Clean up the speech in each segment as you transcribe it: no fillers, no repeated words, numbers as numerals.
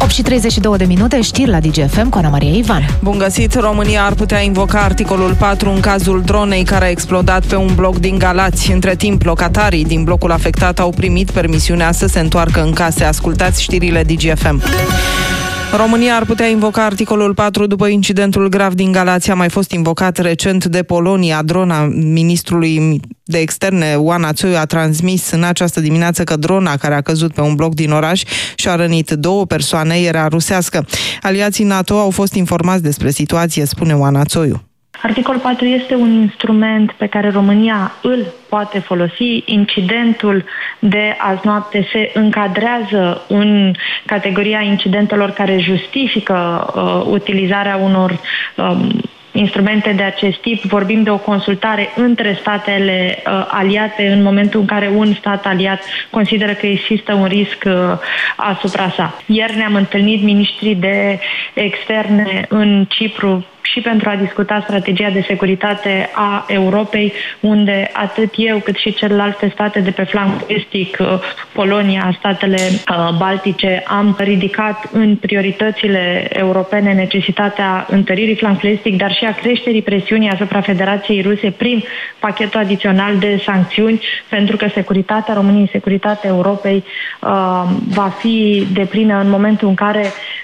8:32, știri la DGFM cu Ana Maria Ivan. Bun găsit! România ar putea invoca articolul 4 în cazul dronei care a explodat pe un bloc din Galați. Între timp, locatarii din blocul afectat au primit permisiunea să se întoarcă în case. Ascultați știrile DGFM. România ar putea invoca articolul 4 după incidentul grav din Galați. A mai fost invocat recent de Polonia. Drona ministrului de externe, Oana Țoiu, a transmis în această dimineață că drona care a căzut pe un bloc din oraș și a rănit 2 persoane era rusească. Aliații NATO au fost informați despre situație, spune Oana Țoiu. Articolul 4 este un instrument pe care România îl poate folosi. Incidentul de azi noapte se încadrează în categoria incidentelor care justifică utilizarea unor instrumente de acest tip. Vorbim de o consultare între statele aliate în momentul în care un stat aliat consideră că există un risc asupra sa. Ieri ne-am întâlnit miniștrii de externe în Cipru și pentru a discuta strategia de securitate a Europei, unde atât eu cât și celelalte state de pe flancul estic, Polonia, statele baltice, am ridicat în prioritățile europene necesitatea întăririi flancului estic, dar și a creșterii presiunii asupra Federației Ruse prin pachetul adițional de sancțiuni, pentru că securitatea României, securitatea Europei va fi deplină în momentul în care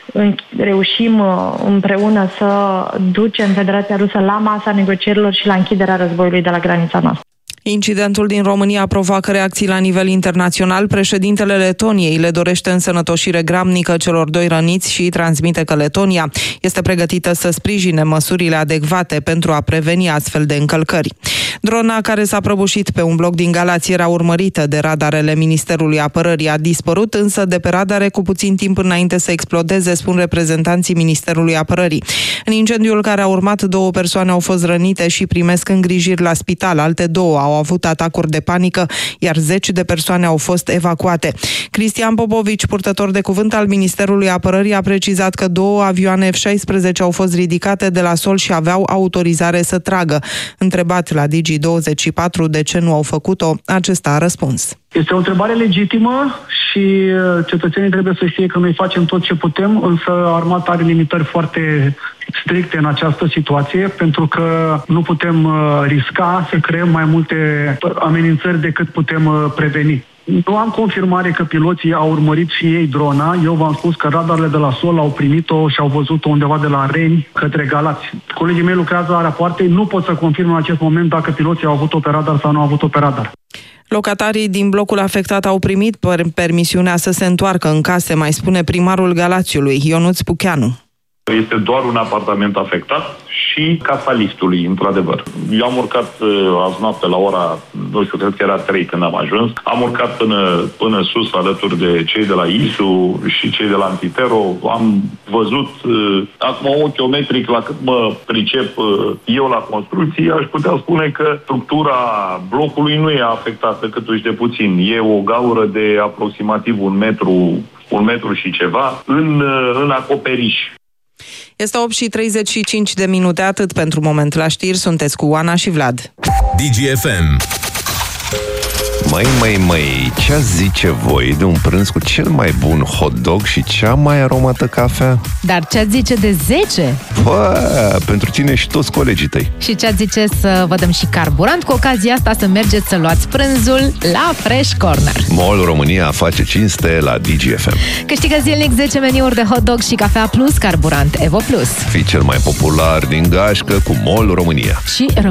reușim împreună să ducem Federația Rusă la masa negocierilor și la închiderea războiului de la granița noastră. Incidentul din România provoacă reacții la nivel internațional. Președintele Letoniei le dorește însănătoșire grabnică celor 2 răniți și transmite că Letonia este pregătită să sprijine măsurile adecvate pentru a preveni astfel de încălcări. Drona care s-a prăbușit pe un bloc din Galați era urmărită de radarele Ministerului Apărării. A dispărut însă de pe radare cu puțin timp înainte să explodeze, spun reprezentanții Ministerului Apărării. În incendiul care a urmat, 2 persoane au fost rănite și primesc îngrijiri la spital. Alte 2 au avut atacuri de panică, iar 10 de persoane au fost evacuate. Cristian Popovici, purtător de cuvânt al Ministerului Apărării, a precizat că 2 avioane F-16 au fost ridicate de la sol și aveau autorizare să tragă. Întrebat la Digi24 de ce nu au făcut-o, acesta a răspuns. Este o întrebare legitimă și cetățenii trebuie să știe că noi facem tot ce putem, însă armata are limitări foarte stricte în această situație, pentru că nu putem risca să creăm mai multe amenințări decât putem preveni. Nu am confirmare că piloții au urmărit și ei drona. Eu v-am spus că radarele de la sol au primit-o și au văzut-o undeva de la Reni către Galați. Colegii mei lucrează la rapoarte, nu pot să confirm în acest moment dacă piloții au avut-o pe radar sau nu au avut-o pe radar. Locatarii din blocul afectat au primit permisiunea să se întoarcă în case, mai spune primarul Galațiului, Ionuț Pucheanu. Este doar un apartament afectat și casa liftului, într-adevăr. Eu am urcat azi noapte la ora, nu știu, cred că era 3 când am ajuns. Am urcat până sus alături de cei de la ISU și cei de la Antitero. Am văzut, acum ochiometric, la cât mă pricep eu la construcții, aș putea spune că structura blocului nu e afectată câtuși de puțin. E o gaură de aproximativ un metru și ceva în acoperiș. Este 8:35, atât pentru moment la știri. Sunteți cu Oana și Vlad. DGFM. Măi, ce zice voi de un prânz cu cel mai bun hot dog și cea mai aromată cafea? Dar ce zice de 10? Pentru tine și toți colegii tăi. Și ce zice să vă dăm și carburant cu ocazia asta să mergeți să luați prânzul la Fresh Corner? MOL România face cinste la DGFM. Câștigă zilnic 10 meniuri de hot dog și cafea plus carburant Evo Plus. Fii cel mai popular din gașcă cu MOL România. Și